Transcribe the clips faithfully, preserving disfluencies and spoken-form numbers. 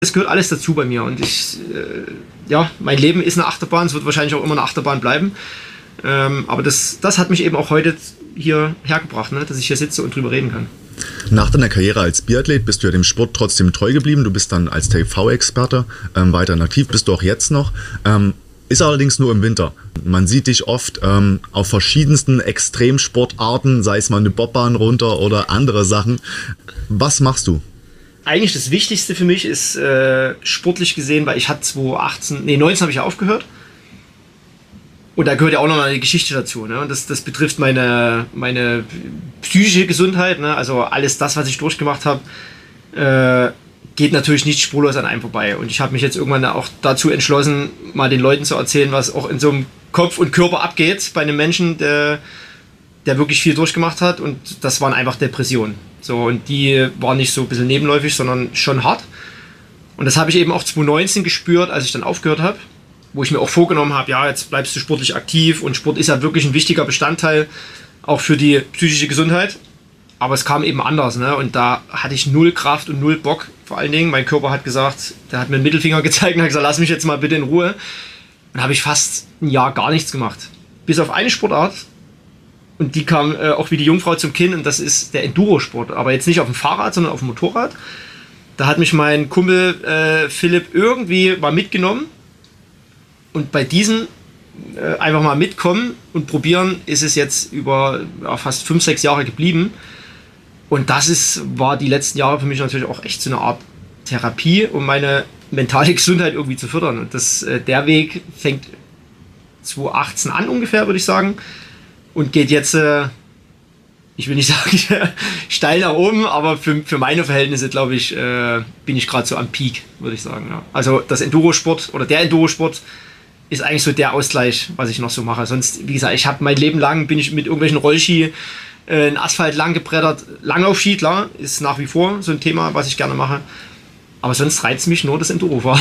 Das gehört alles dazu bei mir und ich, äh, ja, mein Leben ist eine Achterbahn, es wird wahrscheinlich auch immer eine Achterbahn bleiben, ähm, aber das, das hat mich eben auch heute hier hergebracht, ne, dass ich hier sitze und drüber reden kann. Nach deiner Karriere als Biathlet bist du ja dem Sport trotzdem treu geblieben, du bist dann als T V-Experte ähm, weiterhin aktiv, bist du auch jetzt noch, ähm, ist allerdings nur im Winter. Man sieht dich oft ähm, auf verschiedensten Extremsportarten, sei es mal eine Bobbahn runter oder andere Sachen. Was machst du? Eigentlich das Wichtigste für mich ist äh, sportlich gesehen, weil ich hatte zwanzig achtzehn, nee neunzehn habe ich ja aufgehört und da gehört ja auch noch eine Geschichte dazu, ne? Und das, das betrifft meine, meine psychische Gesundheit, ne? Also alles das, was ich durchgemacht habe, äh, geht natürlich nicht spurlos an einem vorbei und ich habe mich jetzt irgendwann auch dazu entschlossen, mal den Leuten zu erzählen, was auch in so einem Kopf und Körper abgeht bei einem Menschen, der, der wirklich viel durchgemacht hat und das waren einfach Depressionen. So, und die waren nicht so ein bisschen nebenläufig, sondern schon hart. Und das habe ich eben auch zwanzig neunzehn gespürt, als ich dann aufgehört habe, wo ich mir auch vorgenommen habe, ja, jetzt bleibst du sportlich aktiv und Sport ist ja wirklich ein wichtiger Bestandteil auch für die psychische Gesundheit. Aber es kam eben anders, ne? Und da hatte ich null Kraft und null Bock, vor allen Dingen. Mein Körper hat gesagt, der hat mir einen Mittelfinger gezeigt und hat gesagt, lass mich jetzt mal bitte in Ruhe. Und dann habe ich fast ein Jahr gar nichts gemacht. Bis auf eine Sportart. Und die kam äh, auch wie die Jungfrau zum Kind und das ist der Endurosport. Aber jetzt nicht auf dem Fahrrad, sondern auf dem Motorrad. Da hat mich mein Kumpel äh, Philipp irgendwie mal mitgenommen. Und bei diesen äh, einfach mal mitkommen und probieren, ist es jetzt über ja, fast fünf, sechs Jahre geblieben. Und das ist, war die letzten Jahre für mich natürlich auch echt so eine Art Therapie, um meine mentale Gesundheit irgendwie zu fördern. Und das, äh, der Weg fängt zwanzig achtzehn an ungefähr, würde ich sagen. Und geht jetzt, äh, ich will nicht sagen, steil nach oben, aber für, für meine Verhältnisse, glaube ich, äh, bin ich gerade so am Peak, würde ich sagen. Ja. Also das Endurosport oder der Endurosport ist eigentlich so der Ausgleich, was ich noch so mache. Sonst, wie gesagt, ich habe mein Leben lang, bin ich mit irgendwelchen Rollski äh, in Asphalt lang gebrettert. Langlaufski, klar, ist nach wie vor so ein Thema, was ich gerne mache. Aber sonst reizt mich nur das Endurofahren.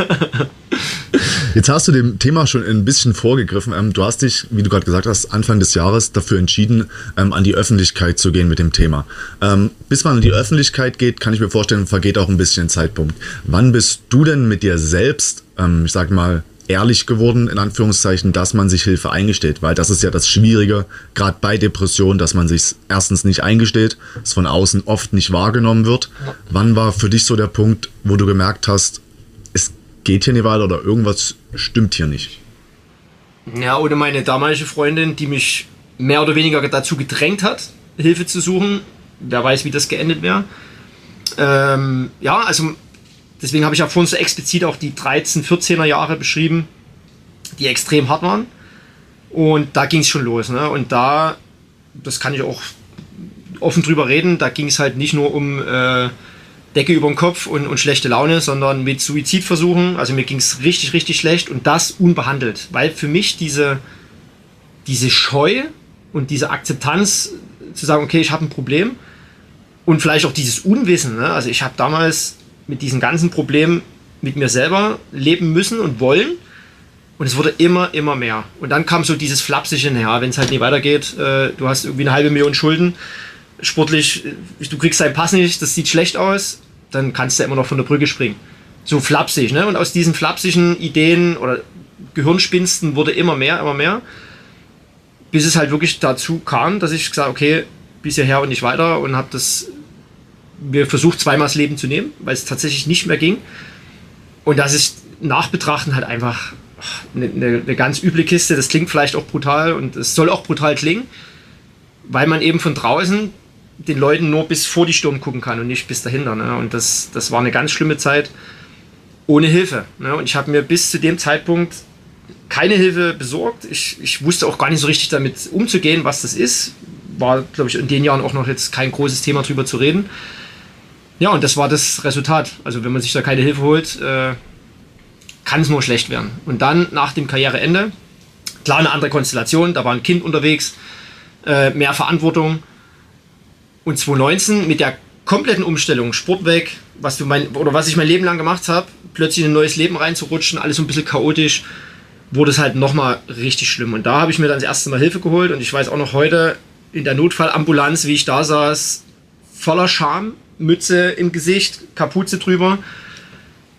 Jetzt hast du dem Thema schon ein bisschen vorgegriffen. Ähm, du hast dich, wie du gerade gesagt hast, Anfang des Jahres dafür entschieden, ähm, an die Öffentlichkeit zu gehen mit dem Thema. Ähm, bis man an die Öffentlichkeit geht, kann ich mir vorstellen, vergeht auch ein bisschen Zeitpunkt. Wann bist du denn mit dir selbst, ähm, ich sag mal, ehrlich geworden, in Anführungszeichen, dass man sich Hilfe eingesteht? Weil das ist ja das Schwierige, gerade bei Depressionen, dass man sich erstens nicht eingesteht, es von außen oft nicht wahrgenommen wird. Wann war für dich so der Punkt, wo du gemerkt hast, es geht hier nicht weiter oder irgendwas stimmt hier nicht? Ja, oder meine damalige Freundin, die mich mehr oder weniger dazu gedrängt hat, Hilfe zu suchen. Wer weiß, wie das geendet wäre. Ähm, ja, also deswegen habe ich ja vorhin so explizit auch die dreizehn, vierzehner Jahre beschrieben, die extrem hart waren. Und da ging es schon los. Ne? Und da, das kann ich auch offen drüber reden, da ging es halt nicht nur um äh, Decke über den Kopf und, und schlechte Laune, sondern mit Suizidversuchen. Also mir ging es richtig, richtig schlecht und das unbehandelt. Weil für mich diese, diese Scheu und diese Akzeptanz zu sagen, okay, ich habe ein Problem und vielleicht auch dieses Unwissen. Ne? Also ich habe damals mit diesen ganzen Problemen mit mir selber leben müssen und wollen und es wurde immer, immer mehr. Und dann kam so dieses Flapsige, naja, wenn es halt nicht weitergeht, äh, du hast irgendwie eine halbe Million Schulden, sportlich, du kriegst deinen Pass nicht, das sieht schlecht aus, dann kannst du ja immer noch von der Brücke springen. So flapsig, ne? Und aus diesen flapsigen Ideen oder Gehirnspinsten wurde immer mehr, immer mehr, bis es halt wirklich dazu kam, dass ich gesagt habe, okay, bis hierher und nicht weiter und habe das mir versucht, zweimal das Leben zu nehmen, weil es tatsächlich nicht mehr ging. Und das ist nach Betrachten halt einfach eine, eine, eine ganz üble Kiste. Das klingt vielleicht auch brutal und es soll auch brutal klingen, weil man eben von draußen den Leuten nur bis vor die Stirn gucken kann und nicht bis dahinter. Ne? Und das, das war eine ganz schlimme Zeit ohne Hilfe. Ne? Und ich habe mir bis zu dem Zeitpunkt keine Hilfe besorgt. Ich, ich wusste auch gar nicht so richtig damit umzugehen, was das ist. War, glaube ich, in den Jahren auch noch jetzt kein großes Thema drüber zu reden. Ja, und das war das Resultat. Also wenn man sich da keine Hilfe holt, äh, kann es nur schlecht werden. Und dann nach dem Karriereende, klar eine andere Konstellation, da war ein Kind unterwegs, äh, mehr Verantwortung. Und zwanzig neunzehn mit der kompletten Umstellung, Sport weg, was, für mein, oder was ich mein Leben lang gemacht habe, plötzlich in ein neues Leben reinzurutschen, alles so ein bisschen chaotisch, wurde es halt nochmal richtig schlimm. Und da habe ich mir dann das erste Mal Hilfe geholt und ich weiß auch noch heute in der Notfallambulanz, wie ich da saß, voller Scham, Mütze im Gesicht, Kapuze drüber